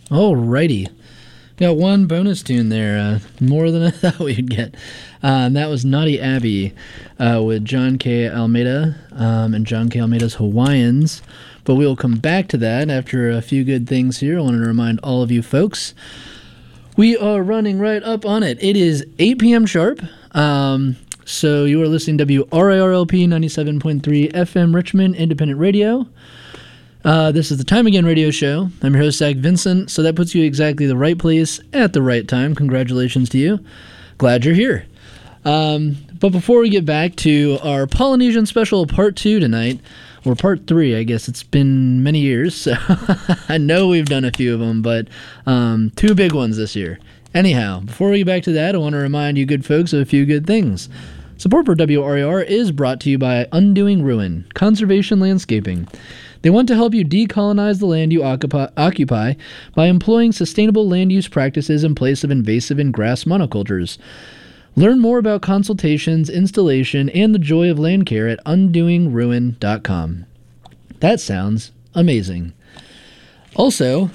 Alrighty. Got one bonus tune there, more than I thought we'd get. And that was Naughty Abbey with John K. Almeida and John K. Almeida's Hawaiians. But we'll come back to that after a few good things here. I wanted to remind all of you folks, we are running right up on it. It is 8 p.m. sharp. So you are listening to WRIRLP 97.3 FM Richmond Independent Radio. This is the Time Again radio show. I'm your host, Zach Vincent, so that puts you exactly the right place at the right time. Congratulations to you. Glad you're here. But before we get back to our Polynesian special part 2 tonight, or part 3, I guess it's been many years, so I know we've done a few of them, but 2 big ones this year. Anyhow, before we get back to that, I want to remind you good folks of a few good things. Support for WRIR is brought to you by Undoing Ruin, Conservation Landscaping. They want to help you decolonize the land you occupy by employing sustainable land use practices in place of invasive and grass monocultures. Learn more about consultations, installation, and the joy of land care at undoingruin.com. That sounds amazing. Also,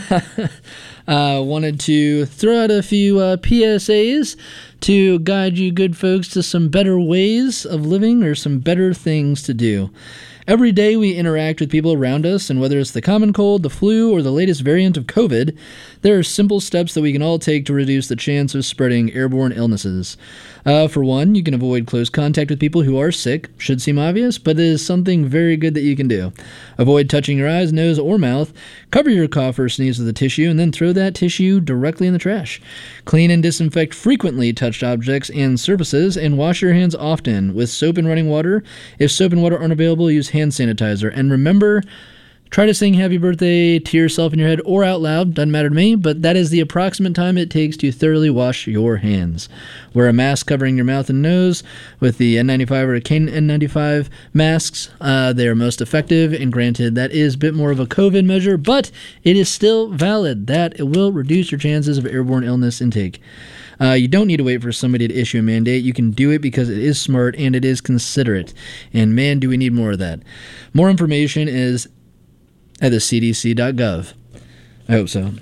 wanted to throw out a few PSAs to guide you good folks to some better ways of living or some better things to do. Every day we interact with people around us, and whether it's the common cold, the flu, or the latest variant of COVID, there are simple steps that we can all take to reduce the chance of spreading airborne illnesses. For one, you can avoid close contact with people who are sick. Should seem obvious, but it is something very good that you can do. Avoid touching your eyes, nose, or mouth. Cover your cough or sneeze with a tissue, and then throw that tissue directly in the trash. Clean and disinfect frequently touched objects and surfaces, and wash your hands often with soap and running water. If soap and water aren't available, use hand sanitizer. And remember, try to sing happy birthday to yourself in your head or out loud. Doesn't matter to me, but that is the approximate time it takes to thoroughly wash your hands. Wear a mask covering your mouth and nose with the N95 or KN95 masks. They are most effective, and granted, that is a bit more of a COVID measure, but it is still valid that it will reduce your chances of airborne illness intake. You don't need to wait for somebody to issue a mandate. You can do it because it is smart and it is considerate. And man, do we need more of that. More information is at the cdc.gov. I hope so.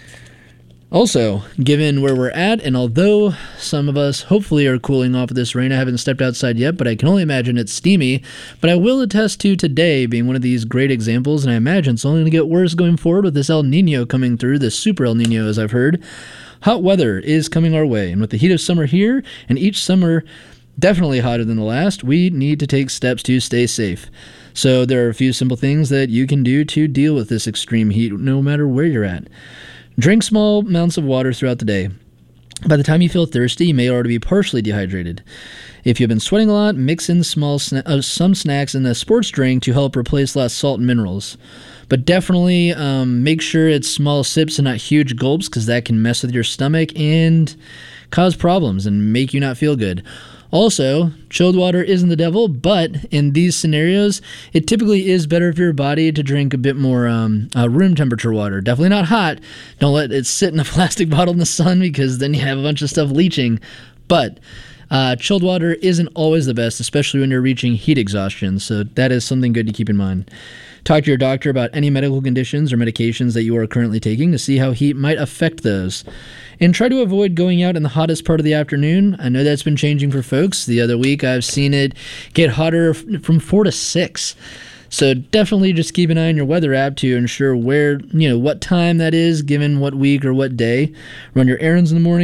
Also, given where we're at, and although some of us hopefully are cooling off of this rain, I haven't stepped outside yet, but I can only imagine it's steamy. But I will attest to today being one of these great examples, and I imagine it's only going to get worse going forward with this El Nino coming through, this super El Nino as I've heard. Hot weather is coming our way, and with the heat of summer here, and each summer definitely hotter than the last, we need to take steps to stay safe. So there are a few simple things that you can do to deal with this extreme heat no matter where you're at. Drink small amounts of water throughout the day. By the time you feel thirsty, you may already be partially dehydrated. If you've been sweating a lot, mix in some snacks in a sports drink to help replace less salt and minerals. But definitely make sure it's small sips and not huge gulps, because that can mess with your stomach and cause problems and make you not feel good. Also, chilled water isn't the devil, but in these scenarios, it typically is better for your body to drink a bit more room temperature water. Definitely not hot. Don't let it sit in a plastic bottle in the sun, because then you have a bunch of stuff leaching. But chilled water isn't always the best, especially when you're reaching heat exhaustion, so that is something good to keep in mind. Talk to your doctor about any medical conditions or medications that you are currently taking to see how heat might affect those. And try to avoid going out in the hottest part of the afternoon. I know that's been changing for folks. The other week I've seen it get hotter from 4 to 6. So definitely just keep an eye on your weather app to ensure what time that is, given what week or what day. Run your errands in the morning.